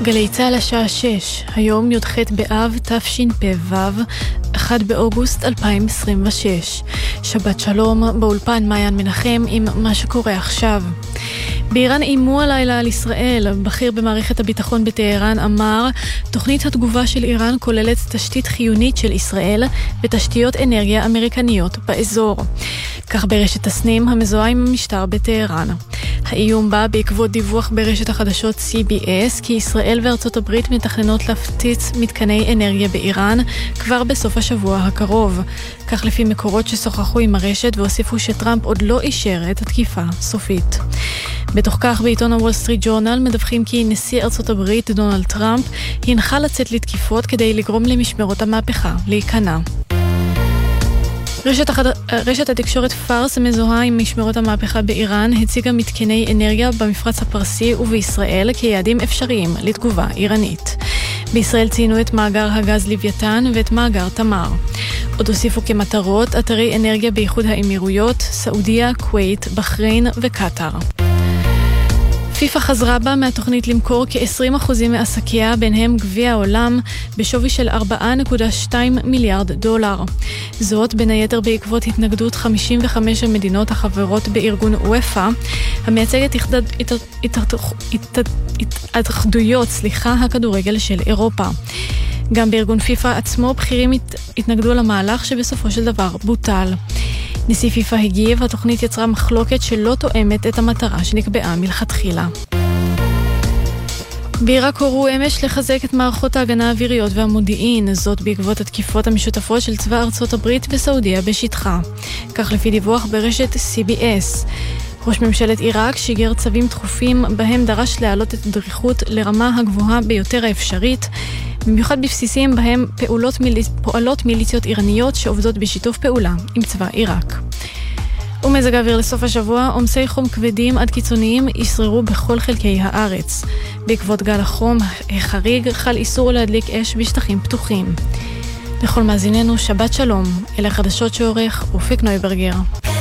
גלי צהל השעה 6, היום י"ח באב תשפ"ו, 1 באוגוסט 2026. שבת שלום, באולפן מעיין מנחם עם מה שקורה עכשיו. באיראן אימו הלילה על ישראל. בכיר במערכת הביטחון בטהרן אמר, תוכנית התגובה של איראן כוללת תשתית חיונית של ישראל ותשתיות אנרגיה אמריקניות באזור. כך ברשת הסנים המזוהה עם המשטר בטהרן. האיום בא בעקבות דיווח ברשת החדשות CBS כי ישראל וארצות הברית מתכננות להפציץ מתקני אנרגיה באיראן כבר בסוף השבוע הקרוב. כך לפי מקורות ששוחחו עם הרשת והוסיפו שטראמפ עוד לא אישר את התקיפה סופית. בתוך כך בעיתון הוול סטריט ג'ורנל מדווחים כי נשיא ארצות הברית דונלד טראמפ הנחה לצאת לתקיפות כדי לגרום למשמרות המהפכה להיכנע. רשת התקשורת פארס המזוהה עם משמרות המהפכה באיראן הציגה מתקני אנרגיה במפרץ הפרסי ובישראל כיעדים אפשריים לתגובה איראנית. בישראל ציינו את מאגר הגז לוויתן ואת מאגר תמר. עוד הוסיפו כמטרות אתרי אנרגיה באיחוד האמירויות, סעודיה, כווית, בחריין וקטר. פיפה חזרה בה מהתוכנית למכור כ-20% מעסקיה, ביניהם גביע העולם, בשווי של 4.2 מיליארד דולר. זאת בין היתר בעקבות התנגדות 55 המדינות החברות בארגון אופה, המייצגת התאחדויות הכדורגל של אירופה. גם בארגון פיפה עצמו בכירים התנגדו למהלך שבסופו של דבר בוטל. נשיא פיפה הגיב, התוכנית יצרה מחלוקת שלא תואמת את המטרה שנקבעה מלכתחילה. בעיראק הורו אמש לחזק את מערכות ההגנה האוויריות והמודיעין, זאת בעקבות התקיפות המשותפות של צבא ארצות הברית וסעודיה בשטחה. כך לפי דיווח ברשת CBS. ראש ממשלת עיראק שיגר צווים דחופים בהם דרש להעלות את הדריכות לרמה הגבוהה ביותר האפשרית, במיוחד בבסיסים בהם פועלות מיליציות איראניות שעובדות בשיתוף פעולה עם צבא עיראק. ומזג האוויר לסוף השבוע, עומסי חום כבדים עד קיצוניים ישררו בכל חלקי הארץ. בעקבות גל החום החריג חל איסור להדליק אש בשטחים פתוחים. לכל מאזיננו שבת שלום, אלה החדשות שעורך אופק נויברגר.